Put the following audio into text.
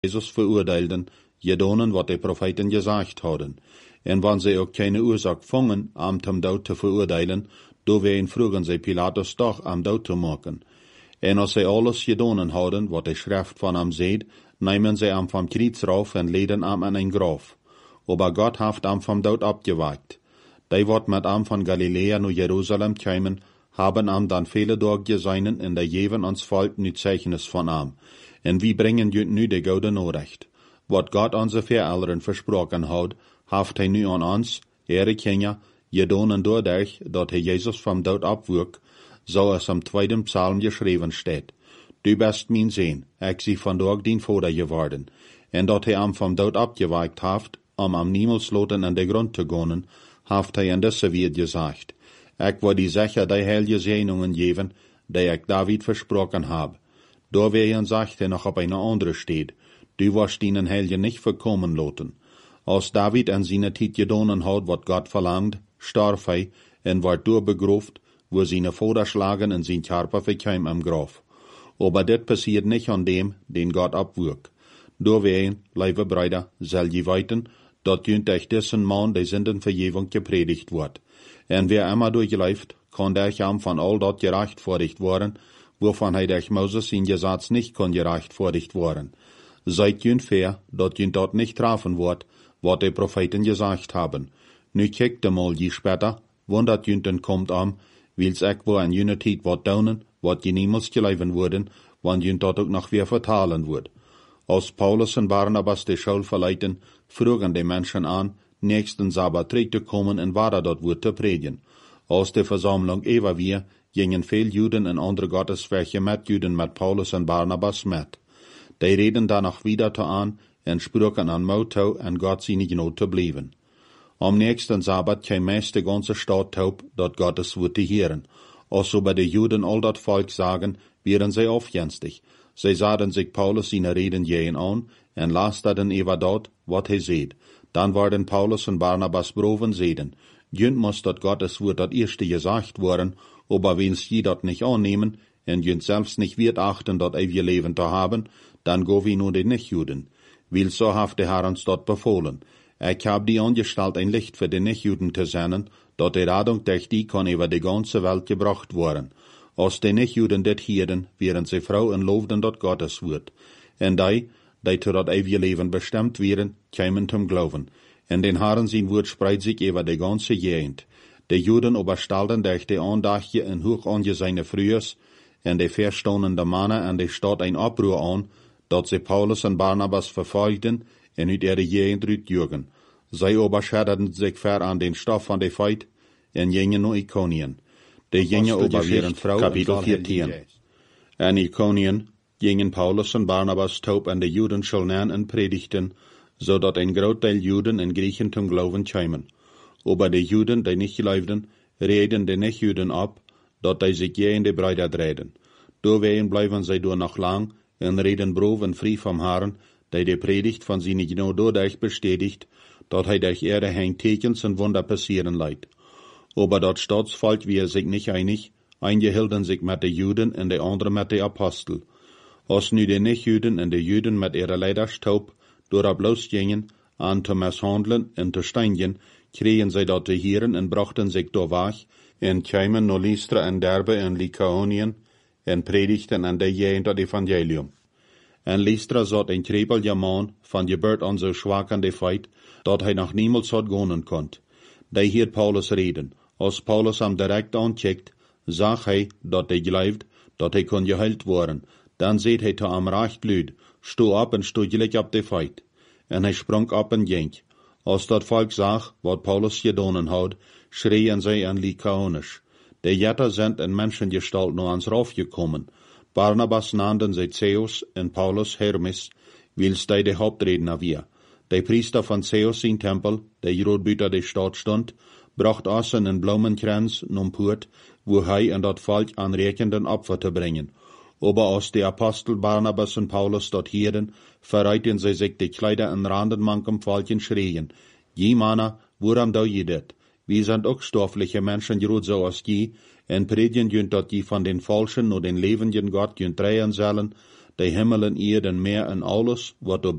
Jesus verurteilden, gedonen wat de Propheten gesagt hadden. En wann sie ook keine Ursache fangen, am zum Tod te verurteilen, do ween vroegen sie Pilatus doch am Tod te maken. En als sie alles gedonen hadden, wat de Schrift van am seht, nemen sie am vom Kreuz rauf en leden am an ein Graf. Aber Gott haft am vom Tod abgewagt. Die wat met am von Galiläa naar Jerusalem kämen, haben am dann viele durchgeseinen in der Jeven ans Volk nu Zeichnis von am. En wie bringen jünt nu de gode Nachricht. Wat Gott onze Verälteren versprochen hat, haft hij nu an ons, ihre Kinder, gedonen doordat hij Jesus vom Tod abwürg, so es am 2. Psalm geschreven steht. Du bist mein Sohn, ik zie vandaag dien Vater geworden. En dat hij am vom Tod abgewagt haft, am Niemelsloten an de Grund te gonen, haft hij in deze weer gesagt. Ik wil die zeker die heilige Zehnungen geven, die ik David versprochen habe. Doorwegen sagt hij nog op een andere steed, du wirst dienen Helge nicht verkommen laten. Als David an seine Tijd gedonen hat, wat Gott verlangt, starf hij en werd doorbegroofd, wo seine Vater schlagen en zijn Körper verkam am Graf. Aber dit passiert nicht an dem, den Gott abwürg. Doorwegen, lieve Brüder, soll je weten, dat junt euch dessen Mann die Sündenvergebung gepredigt wird. En wer immer durchläuft, kann durch am von all dat gerechtfertigt worden, wovon hij durch Moses in Gesetz nicht kann gerechtfertigt worden. Seid junt fair, dat junt dort nicht treffen wird, wat die Propheten gesagt haben. Nu kijkt mal je später, wann dat junten kommt am, wils ek wo an jene Tijd wat daunen, wat je niemals geleiven worden, wann junt dat ook nog weer vertalen wordt. Als Paulus en Barnabas de Schule verleiten, vroegen de Menschen an, nächsten Sabbat terug te komen en waar dat wordt te predigen. Als de Versammlung ewa weer, gingen veel Juden en andere Gotteswerke met Juden met Paulus en Barnabas met. Die reden danach wieder te aan en sprachen an Motto en Gott sie nicht not te blijven. Am nächsten Sabbat kam meist de ganze Stadt taub, dat Gottes Wort te hören. Als über de Juden all dat Volk sagen, wären sie aufjenstig. Sie sahen sich Paulus seine Reden jähen an en lasterten ewa dort, wat hij seht. Dann waren Paulus und Barnabas Broven seden. Jünt muss dat Gottes Wort dat erste gesagt worden, aber wenns je dat nicht annehmen, en jünt selbst nicht wird achten, dat ewige Leben zu haben, dann go wie nur den Nichtjuden. Weil so haft der Herr uns dort befohlen. Ich hab die angestalt ein Licht für die Nichtjuden zu senden, dat die Radung durch die kann über die ganze Welt gebracht worden. Als die Nichtjuden dit hieren, wären sie froh en loofden dat Gottes Wort. En die zu dat ewige Leben bestimmt wären, kämen zum Glauben. En den Herren sein Wort spreit sich über die ganze Gegend. Die Juden überstalten durch die Andachtje en hoch angesehene Frühers, en die verstehenden Männer an die Stadt ein Abruhr an, dat sie Paulus und Barnabas verfolgten en uit ihre Gegend rütjürgen. Sie aber schäderten sich ver an den Stoff von der Feit en gingen nach Ikonien. Die gingen aber wären Frau Kapitel 14. En Ikonien gingen Paulus und Barnabas taub an die Juden schulnern en predigten, so dat ein Großteil Juden en Griechen zum Glauben kämen. Aber die Juden, die nicht geloofden, reden die Nicht-Juden ab, dat die sich je in die Brüder drehen. Doorwegen bleiben sie door noch lang en reden brof en frei vom Herrn, die Predigt von sie nicht nur dadurch bestätigt, dat hij durch ihre Heintekens und Wunder passieren leidt. Aber dat Staatsvolk wie sich nicht einig, eingehielden sich mit den Juden und die anderen mit den Apostel. Als nu die Nicht-Juden und die Juden mit ihrer Leiderstaub door losgingen, an te mishandelen en te steinigen, kregen sie dat te hieren en brachten sich doorweg, en kwamen naar Lystra en Derbe en Lycaonien, en predigten aan de gegend dat Evangelium. En Lystra zat een krepelige man, van geburt aan zo zwak aan de feit, dat hij nog niemals had gonen kon. Die hield Paulus reden. Als Paulus hem direct aankijkt, zag hij dat hij gelooft, dat hij kon geheild worden. Dan zei hij te hem recht luid, sto op en sto gelijk op de feit. En hij sprong op en ging. Als dat volk zag, wat Paulus gedonen had, schreien zij in Lycaonisch. De Jetter sind in Menschengestalt nur ans Rauf gekommen. Barnabas nannten sie Zeus en Paulus Hermes, wils die de Hauptredner wir. Der Priester von Zeus in Tempel, der Jodbüter der Stadt stund, bracht Assen en Blumenkranz nun Purt, wo hij en dat Volk aanrekenden Opfer te bringen. Aber als die Apostel Barnabas und Paulus dort hielden, verreiten sie sich die Kleider en Randenmankem Volken schreien. Je Manna, woran dau je dit? Wir sind auch stoffliche Menschen, gerut so als je, en predigen jünt dat je von den falschen nur den lebenden Gott jünt drehen sollen, de Himmel en Erde en Meer en alles, wat